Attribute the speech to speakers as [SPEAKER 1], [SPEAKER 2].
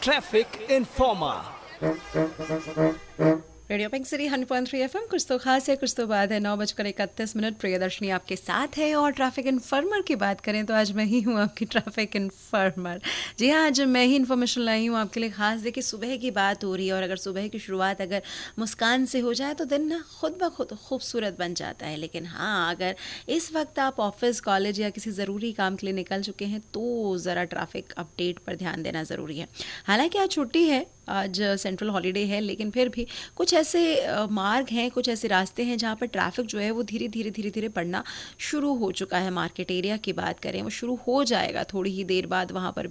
[SPEAKER 1] Traffic informer.
[SPEAKER 2] Radio pink city 100.3 FM. कुछ तो खास है कुछ तो बात है। 9:31 प्रियदर्शनी आपके साथ है। और ट्रैफिक इन्फॉर्मर की बात करें तो आज मैं ही हूँ आपकी ट्रैफिक इन्फॉर्मर। जी हाँ, आज मैं ही इन्फॉर्मेशन लाई हूँ आपके लिए खास। देखिए, सुबह की बात हो रही है और अगर सुबह की शुरुआत अगर मुस्कान से हो जाए तो दिन ना खुद ब खुद खूबसूरत बन जाता है। लेकिन हाँ, अगर इस वक्त आप ऑफिस, कॉलेज या किसी ज़रूरी काम के लिए निकल चुके हैं तो ज़रा ट्रैफिक अपडेट पर ध्यान देना ज़रूरी है। हालांकि आज छुट्टी है, आज सेंट्रल हॉलीडे है, लेकिन फिर भी कुछ ऐसे मार्ग हैं, कुछ ऐसे रास्ते हैं जहाँ पर ट्रैफिक जो है वो धीरे धीरे बढ़ना शुरू हो चुका है। मार्केट एरिया की बात करें, वो शुरू हो जाएगा थोड़ी ही देर बाद। वहाँ पर